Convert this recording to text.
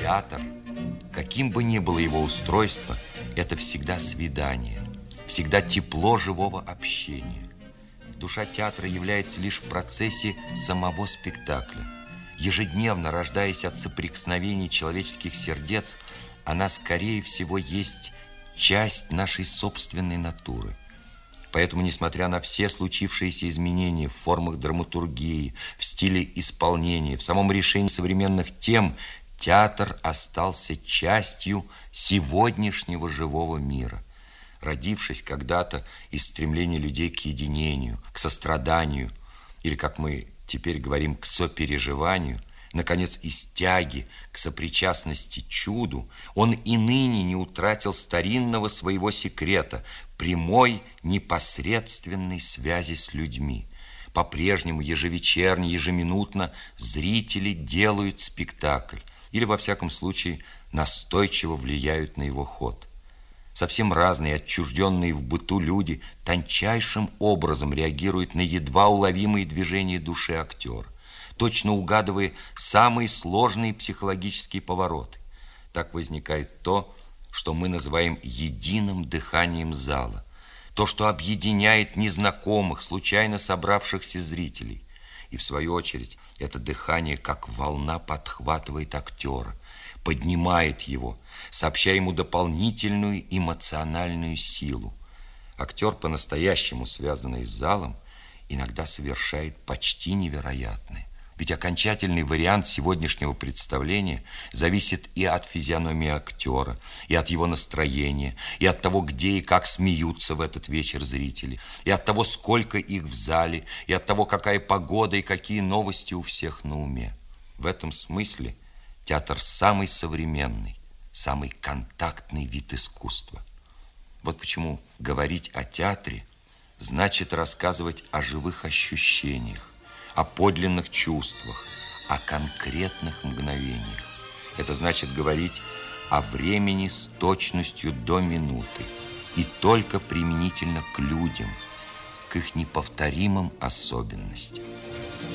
Театр, каким бы ни было его устройство, это всегда свидание, всегда тепло живого общения. Душа театра является лишь в процессе самого спектакля. Ежедневно рождаясь от соприкосновений человеческих сердец, она, скорее всего, есть часть нашей собственной натуры. Поэтому, несмотря на все случившиеся изменения в формах драматургии, в стиле исполнения, в самом решении современных тем, театр остался частью сегодняшнего живого мира. Родившись когда-то из стремления людей к единению, к состраданию, или, как мы теперь говорим, к сопереживанию, наконец, из тяги к сопричастности чуду, он и ныне не утратил старинного своего секрета, прямой, непосредственной связи с людьми. По-прежнему ежевечерне, ежеминутно зрители делают спектакль или, во всяком случае, настойчиво влияют на его ход. Совсем разные, отчужденные в быту люди тончайшим образом реагируют на едва уловимые движения души актера, точно угадывая самые сложные психологические повороты. Так возникает то, что мы называем единым дыханием зала, то, что объединяет незнакомых, случайно собравшихся зрителей. И, в свою очередь, это дыхание, как волна, подхватывает актера, поднимает его, сообщая ему дополнительную эмоциональную силу. Актер, по-настоящему связанный с залом, иногда совершает почти невероятное. Ведь окончательный вариант сегодняшнего представления зависит и от физиономии актера, и от его настроения, и от того, где и как смеются в этот вечер зрители, и от того, сколько их в зале, и от того, какая погода и какие новости у всех на уме. В этом смысле театр самый современный, самый контактный вид искусства. Вот почему говорить о театре значит рассказывать о живых ощущениях, о подлинных чувствах, о конкретных мгновениях. Это значит говорить о времени с точностью до минуты и только применительно к людям, к их неповторимым особенностям.